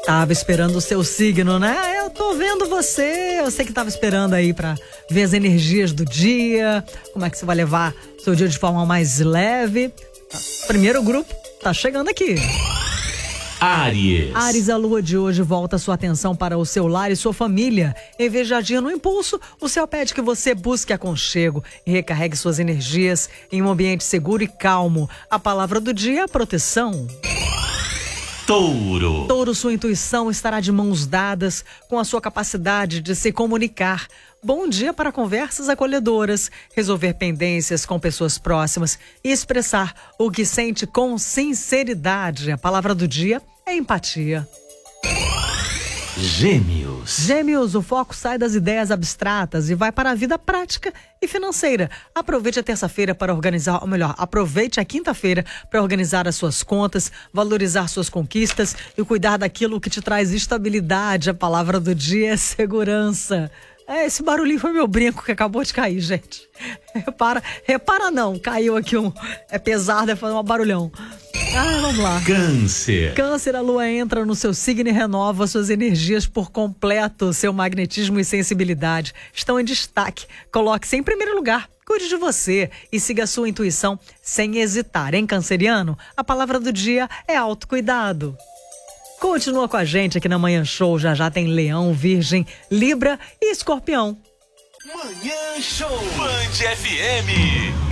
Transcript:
Tava esperando o seu signo, né? Eu tô vendo você. Eu sei que tava esperando aí pra ver as energias do dia. Como é que você vai levar seu dia de forma mais leve. Primeiro grupo tá chegando aqui. Áries. Áries, a lua de hoje volta sua atenção para o seu lar e sua família. Em vez de agir no impulso, o céu pede que você busque aconchego e recarregue suas energias em um ambiente seguro e calmo. A palavra do dia é proteção. Touro. Touro, sua intuição estará de mãos dadas com a sua capacidade de se comunicar. Bom dia para conversas acolhedoras, resolver pendências com pessoas próximas e expressar o que sente com sinceridade. A palavra do dia é empatia. Gêmeos. Gêmeos, o foco sai das ideias abstratas e vai para a vida prática e financeira. Aproveite a terça-feira para organizar, ou melhor, aproveite a quinta-feira para organizar as suas contas, valorizar suas conquistas e cuidar daquilo que te traz estabilidade. A palavra do dia é segurança. Esse barulhinho foi meu brinco que acabou de cair, gente. Repara não, caiu aqui é pesado, é fazer um barulhão. Vamos lá. Câncer. Câncer, a lua entra no seu signo e renova suas energias por completo. Seu magnetismo e sensibilidade estão em destaque. Coloque-se em primeiro lugar. Cuide de você e siga a sua intuição sem hesitar. Em Canceriano, a palavra do dia é autocuidado. Continua com a gente aqui na Manhã Show. Já tem Leão, Virgem, Libra e Escorpião. Manhã Show. Band FM.